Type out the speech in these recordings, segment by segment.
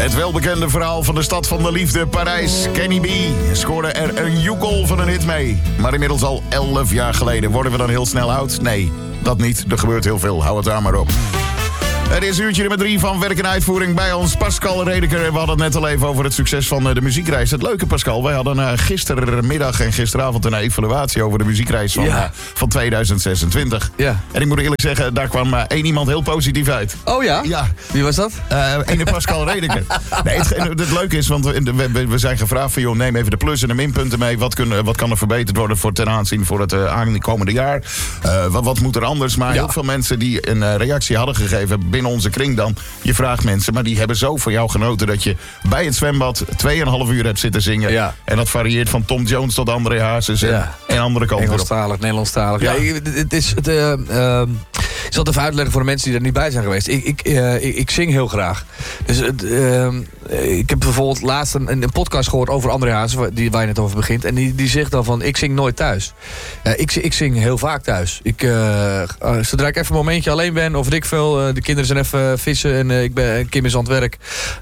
Het welbekende verhaal van de stad van de liefde, Parijs. Kenny B scoorde er een joekel van een hit mee. Maar inmiddels al 11 jaar geleden. Worden we dan heel snel oud? Nee, dat niet. Er gebeurt heel veel. Hou het daar maar op. Het is uurtje nummer 3 van Werk en Uitvoering bij ons. Pascal Redeker. We hadden het net al even over het succes van de muziekreis. Het leuke, Pascal, wij hadden gistermiddag en gisteravond een evaluatie over de muziekreis van 2026. Ja. En ik moet eerlijk zeggen, daar kwam één iemand heel positief uit. Oh ja? Ja. Wie was dat? Ene Pascal Redeker. Nee, het leuke is, want we zijn gevraagd van, joh, neem even de plus- en de minpunten mee. Wat kan er verbeterd worden ten aanzien voor het aankomende jaar? Wat moet er anders? Maar heel veel mensen die een reactie hadden gegeven binnen onze kring dan. Je vraagt mensen, maar die hebben zo van jou genoten dat je bij het zwembad 2,5 uur hebt zitten zingen. Ja. En dat varieert van Tom Jones tot André Hazes en andere kanten. Engelstalig, Nederlandstalig. Ja. Ik zal het even uitleggen voor de mensen die er niet bij zijn geweest. Ik zing heel graag. Dus ik heb bijvoorbeeld laatst een podcast gehoord over André Hazes, waar je net over begint. En die zegt dan van, ik zing nooit thuis. Ik zing heel vaak thuis. Zodra ik even een momentje alleen ben, of ik veel, de kinderen zijn even vissen en Kim is aan het werk.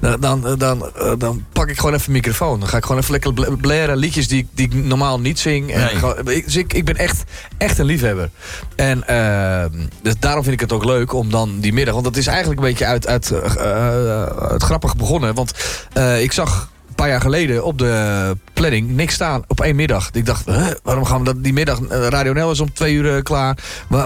Dan pak ik gewoon even een microfoon. Dan ga ik gewoon even lekker blaren, liedjes die ik normaal niet zing. Dus ik ben echt een liefhebber. En dus daarom vind ik het ook leuk om dan die middag, want dat is eigenlijk een beetje uit grappig begonnen. Want ik zag een paar jaar geleden op de planning niks staan op 1 middag. Ik dacht, waarom gaan we die middag? Radio NL is om 2 uur klaar.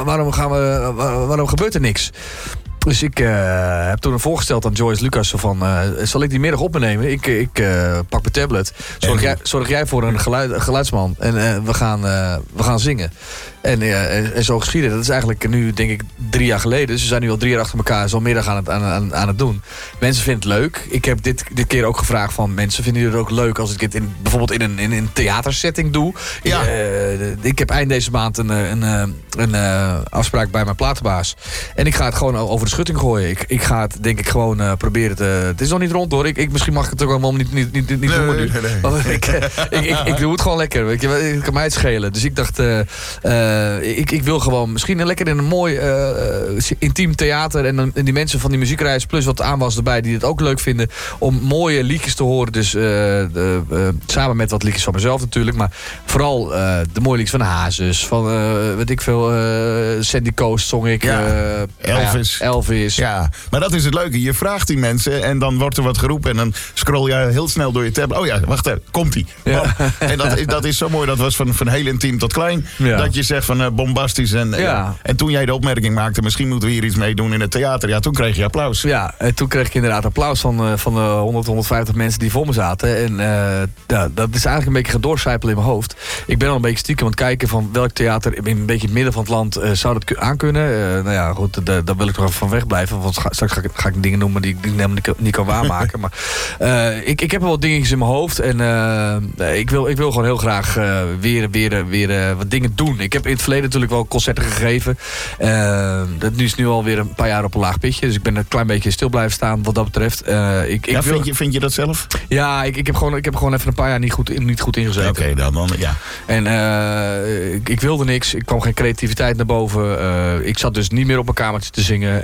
Waarom gebeurt er niks? Dus ik heb toen voorgesteld aan Joyce Lucas van, zal ik die middag op me nemen? Ik pak mijn tablet. Zorg jij voor een geluidsman. En we gaan zingen. En zo geschieden. Dat is eigenlijk nu, denk ik, 3 jaar geleden. Dus we zijn nu al 3 jaar achter elkaar zo'n middag aan het doen. Mensen vinden het leuk. Ik heb dit keer ook gevraagd van mensen, vinden jullie het ook leuk als ik het bijvoorbeeld in een theatersetting doe? Ja. Ik heb eind deze maand een afspraak bij mijn platenbaas. En ik ga het gewoon over de schutting gooien. Ik ga het, denk ik, gewoon proberen te... Het is nog niet rond, hoor. Misschien mag ik het ook helemaal niet noemen nu. Nee. Ik doe het gewoon lekker. Weet je, het kan mij het schelen. Dus ik dacht... Ik wil gewoon misschien lekker in een mooi intiem theater. En die mensen van die muziekreis plus wat aanwas erbij die het ook leuk vinden. Om mooie liedjes te horen. Dus samen met wat liedjes van mezelf natuurlijk. Maar vooral de mooie liedjes van Hazes. Van weet ik veel. Sandy Coast zong ik. Ja, Elvis. Ja, maar dat is het leuke. Je vraagt die mensen en dan wordt er wat geroepen. En dan scroll je heel snel door je tab. Oh ja, wacht even. Komt-ie. Ja. En dat is zo mooi. Dat was van heel intiem tot klein. Ja. Dat je zegt van bombastisch. En toen jij de opmerking maakte, misschien moeten we hier iets mee doen in het theater. Ja, toen kreeg je applaus. Ja, en toen kreeg ik inderdaad applaus van de 100, 150 mensen die voor me zaten. En dat is eigenlijk een beetje gaan doorcijpelen in mijn hoofd. Ik ben al een beetje stiekem aan het kijken van welk theater in een beetje het midden van het land zou dat aankunnen. Nou ja, goed, daar wil ik toch even van wegblijven. Want straks ga ik dingen noemen die ik helemaal niet kan waarmaken. Maar ik heb wel wat dingetjes in mijn hoofd. En ik wil gewoon heel graag weer wat dingen doen. Ik heb in het verleden natuurlijk wel concerten gegeven. Dat is nu alweer een paar jaar op een laag pitje. Dus ik ben een klein beetje stil blijven staan wat dat betreft. Vind je dat zelf? Ja, ik heb gewoon even een paar jaar niet goed ingezeten. Oké, dan ja. En ik wilde niks. Ik kwam geen creativiteit naar boven. Ik zat dus niet meer op mijn kamertje te zingen.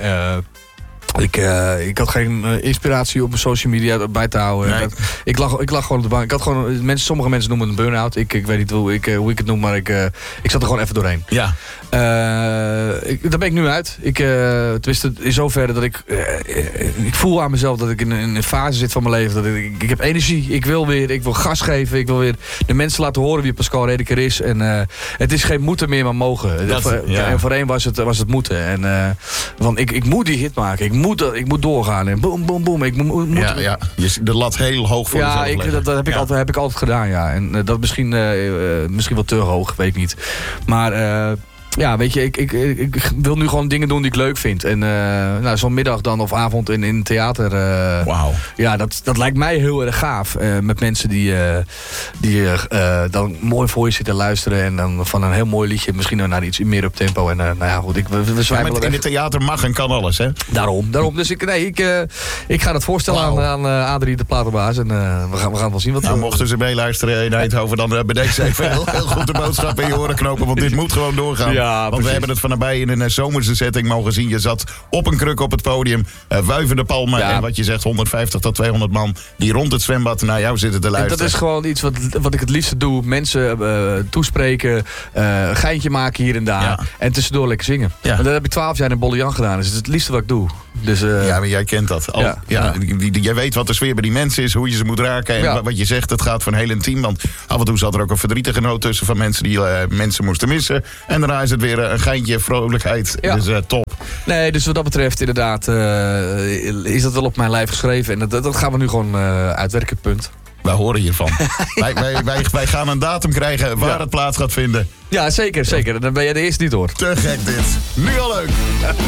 Ik had geen inspiratie op mijn social media bij te houden. Nee. Ik lag gewoon op de bank. Sommige mensen noemen het een burn-out. Ik weet niet hoe ik het noem, maar ik zat er gewoon even doorheen. Ja. Daar ben ik nu uit. Tenminste, in zoverre dat ik voel aan mezelf dat ik in een fase zit van mijn leven. Dat ik heb energie. Ik wil gas geven. Ik wil weer de mensen laten horen wie Pascal Redeker is. En het is geen moeten meer, maar mogen. En voorheen was het moeten. En, want ik moet die hit maken. Ik moet doorgaan. En boom, boom, boom. Ik moet de lat heel hoog voor jezelf leggen. Dat heb ik altijd gedaan, ja. En dat misschien wel te hoog, weet ik niet. Maar... ja, weet je, ik wil nu gewoon dingen doen die ik leuk vind. En zo'n middag dan of avond in een theater. Wauw. Ja, dat lijkt mij heel erg gaaf. Met mensen die dan mooi voor je zitten luisteren. En dan van een heel mooi liedje misschien naar iets meer op tempo. En nou ja, goed, we zwijmelen in het theater mag en kan alles, hè? Daarom. Dus ik ga dat voorstellen aan Adrie, de platenbaas. En we gaan wel zien wat... Nou, mochten ze meeluisteren in Eindhoven, dan bij deze even heel goed de boodschap in je oren knopen. Want dit moet gewoon doorgaan. Want precies. we hebben het van nabij in een zomerse setting mogen zien. Je zat op een kruk op het podium, wuivende palmen. Ja. En wat je zegt, 150 tot 200 man die rond het zwembad naar jou zitten te luisteren. En dat is gewoon iets wat ik het liefste doe. Mensen toespreken, geintje maken hier en daar. Ja. En tussendoor lekker zingen. Ja. Want dat heb ik 12 jaar in Bollejan gedaan. Dus het is het liefste wat ik doe. Dus, Ja, maar jij kent dat. Jij weet wat de sfeer bij die mensen is, hoe je ze moet raken. En wat je zegt, het gaat voor een heel intiem. Want af en toe zat er ook een verdrietige noot tussen van mensen die mensen moesten missen. En daarna is het weer een geintje, vrolijkheid. Ja. Dus top. Nee, dus wat dat betreft inderdaad is dat wel op mijn lijf geschreven. En dat gaan we nu gewoon uitwerken, punt. Wij horen hiervan. wij gaan een datum krijgen waar het plaats gaat vinden. Ja, zeker. Dan ben jij de eerste die het hoort. Te gek dit. Nu al leuk.